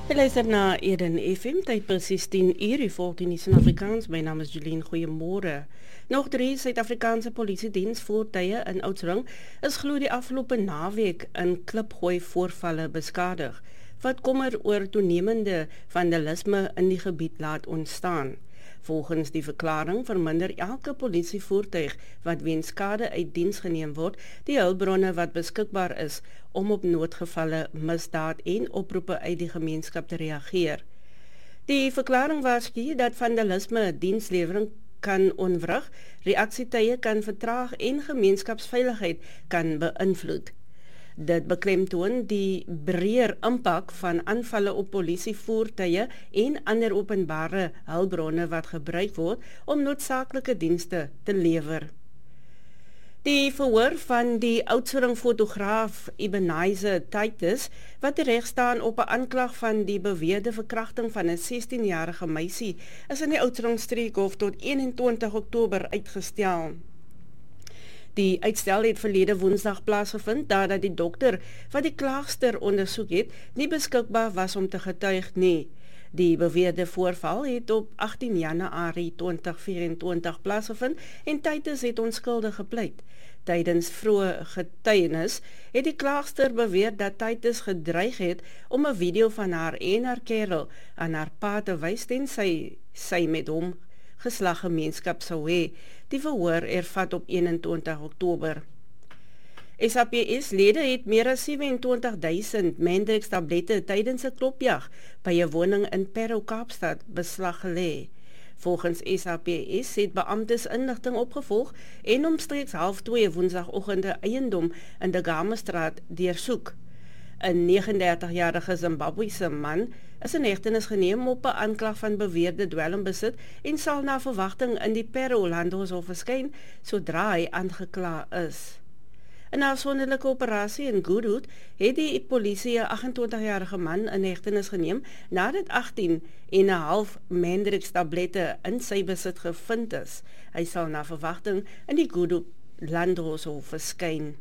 Jy luister na Eden FM, tyd presies 10 uur, u volg die nuus in Afrikaans. My naam is Julien, goeiemôre. Nog 3 Suid-Afrikaanse polisiediensvoertuie in Oudtshoorn is glo die afgelope naweek in klipgooi voorvalle beskadig, wat kommer oor toenemende vandalisme in die gebied laat ontstaan. Volgens die verklaring verminder elke polisievoertuig wat weens skade uit diens geneem word, die hulpbronne wat beskikbaar is om op noodgevalle, misdaad en oproepe uit die gemeenskap te reageer. Die verklaring waarsku dat vandalisme dienslewering kan onwrig, reaksietye kan vertraag en gemeenskapsveiligheid kan beïnvloed. Dit beklemtoon die breër impak van aanvalle op polisievoertuie en ander openbare hulpbronne wat gebruik word om noodsaaklike dienste te lewer. Die verhoor van die Oudtshoorn fotograaf Ebenezer Titus, wat terecht staan op 'n aanklag van die beweerde verkrachting van 'n 16-jarige meisie, is in die Oudtshoorn Streekhof tot 21 Oktober uitgestel. Die uitstel het verlede Woensdag plaasgevind nadat die dokter wat die klaagster ondersoek het, nie beskikbaar was om te getuig nie. Die beweerde voorval het op 18 Januarie 2024 plaasgevind en Titus het onskuldig gepleit. Tydens vroeë getuienis het die klaagster beweer dat Titus gedreig het om 'n video van haar en haar kerel aan haar pa te wys tensy sy met hom geslaggemeenskap sou hê. Die verhoor ervat op 21 Oktober. SAPS-lede het meer as 27.000 Mandrix-tablette tydens 'n klopjag by 'n woning in Parow, Kaapstad beslag gelê. Volgens SAPS het beamptes inligting opgevolg en omstreeks 1:30 Woensdagoggend 'n eiendom in die Gamestraat deursoek. 'n 39-jarige Zimbabwese man is in hegtenis geneem op 'n aanklag van beweerde dwelmbesit en sal na verwagting in die Parow Landhoshof verskyn sodra hy aangekla is. In 'n afsonderlike operasie in Goodwood het die polisie 'n 28-jarige man in hegtenis geneem nadat 18,5 Mandrix-tablette in sy besit gevind is. Hy sal na verwagting in die Goodwood Landhoshof verskyn.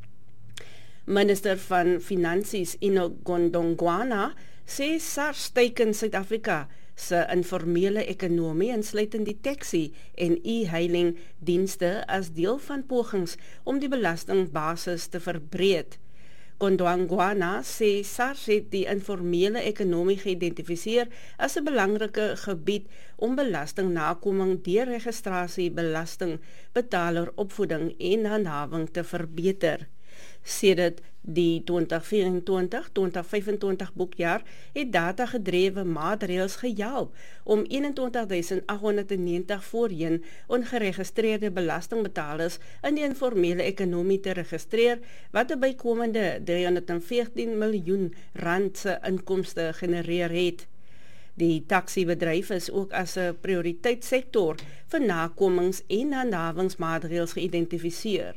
Minister van Finansies Enoch Godongwana sê SARS teiken Suid-Afrika se informele ekonomie insluitend die taxi en e-hailing dienste as deel van pogings om die belastingbasis te verbreed. Godongwana sê SARS het die informele ekonomie geïdentifiseer as 'n belangrike gebied om belastingnakoming deur registrasie, belasting, betaler opvoeding en handhawing te verbeter. Sedert die 2024-2025 boekjaar het data-gedrewe maatreëls gehelp om 21.890 voorheen ongeregistreerde belastingbetalers in die informele ekonomie te registreer, wat 'n bykomende R314 miljoen se inkomste genereer het. Die taksiebedryf is ook as 'n prioriteitssektor vir nakomings- en handhawingsmaatreëls geïdentifiseer.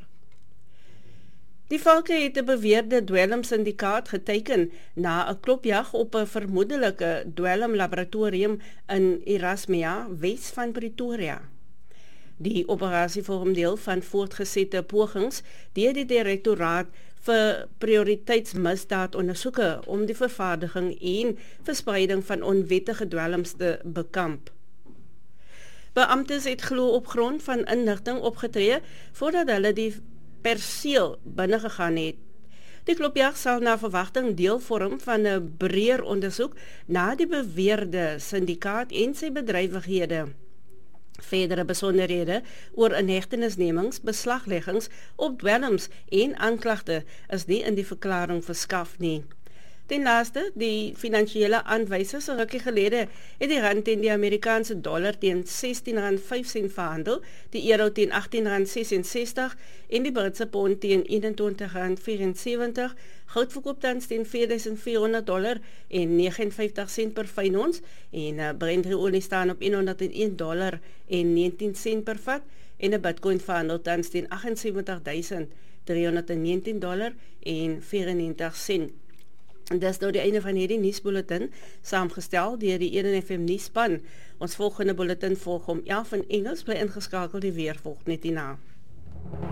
Die valke het 'n beweerde dwelmsindikaat geteken na 'n klopjag op 'n vermoedelike dwelmlaboratorium in Erasmia, Wes van Pretoria. Die operasie vorm deel van voortgesette pogings deur die direktoraat vir prioriteitsmisdaadondersoeke om die vervaardiging en verspreiding van onwettige dwelms te bekamp. Beamptes het glo op grond van inligting opgetree voordat hulle die perseel binnegegaan het. Die klopjag sal na verwagting deel vorm van 'n breër ondersoek na die beweerde syndikaat en sy bedrywighede. Verdere besonderhede oor inhegtenisnemings, beslagleggings op dwelms en aanklagte is nie in die verklaring verskaf nie. Ten laaste, die finansiële aanwysers 'n rukkie gelede het die rand teen die Amerikaanse dollar teen R16.05 verhandel, die euro teen R18.66 en die Britse pond teen R21.74, goud verkoop tans teen $4,400 en 59 sent per fyn ons en Brent-olie staan op $101 en 19 sent per vat en 'n Bitcoin verhandel tans teen $78.319 en 94 sent. Dis nou die einde van hierdie nuusbulletin, saamgestel deur die Eden FM nuusspan. Ons volgende bulletin volg om 11 in Engels, bly ingeskakel, die weer volg net hierna.